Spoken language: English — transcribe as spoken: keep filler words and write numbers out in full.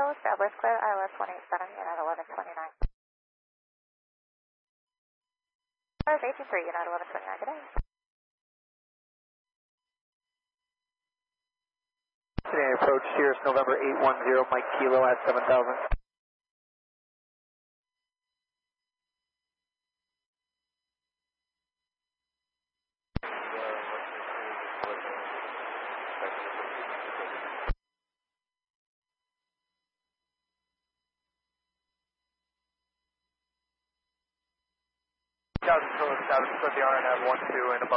established, clear I L S one eight seven, United eleven twenty-nine. I L S eighty-three, United eleven twenty-nine, good day. Today approach, Sirius November eight one zero, Mike Kilo at seven thousand. Thousand, Phillips, Thousand, put the R N F one two and above.